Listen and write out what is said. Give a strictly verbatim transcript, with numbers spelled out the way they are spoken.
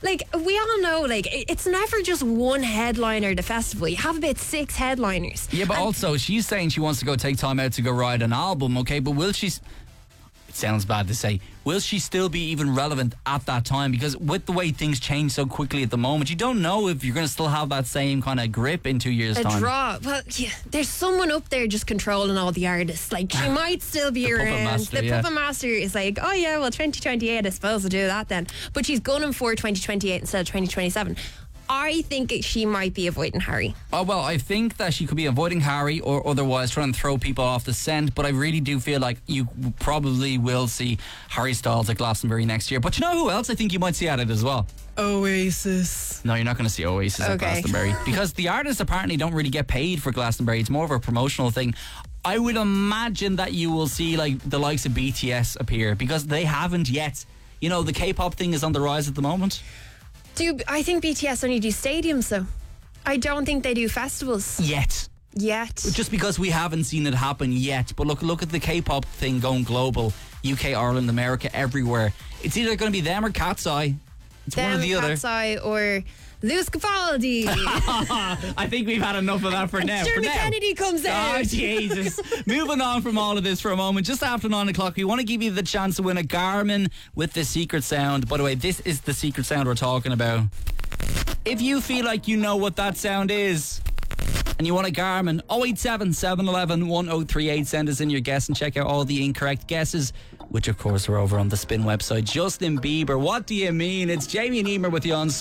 like, we all know, like, it's never just one headliner, the festival. You have about six headliners. Yeah, but and also, she's saying she wants to go take time out to go write an album, okay? But will she... It sounds bad to say. Will she still be even relevant at that time? Because with the way things change so quickly at the moment, you don't know if you're going to still have that same kind of grip in two years' a time. draw. Well, yeah, there's someone up there just controlling all the artists. Like, she might still be The around. puppet master, the yeah. puppet master is like, oh yeah, well, twenty twenty-eight, I suppose we'll do that then. But she's gunning for twenty twenty-eight instead of twenty twenty-seven. I think she might be avoiding Harry. Oh, well, I think that she could be avoiding Harry or otherwise trying to throw people off the scent, but I really do feel like you probably will see Harry Styles at Glastonbury next year. But you know who else I think you might see at it as well? Oasis. No, you're not going to see Oasis at Okay. Glastonbury because the artists apparently don't really get paid for Glastonbury. It's more of a promotional thing. I would imagine that you will see like the likes of B T S appear because they haven't yet. You know, the K-pop thing is on the rise at the moment. Do I think B T S only do stadiums though? I don't think they do festivals Yet. yet. Just because we haven't seen it happen yet. But look look at the K-pop thing going global. U K, Ireland, America, everywhere. It's either going to be them or Cat's Eye. It's Them, one or the other. Cat's Eye or Lewis Capaldi. I think we've had enough of that for now. Jeremy for now. Kennedy comes out. Oh, Jesus. Moving on from all of this for a moment, just after nine o'clock, we want to give you the chance to win a Garmin with the secret sound. By the way, this is the secret sound we're talking about. If you feel like you know what that sound is and you want a Garmin, oh eight seven, seven one one, one oh three eight, send us in your guess and check out all the incorrect guesses, which of course are over on the Spin website. Justin Bieber, what do you mean? It's Jamie and Emer with you on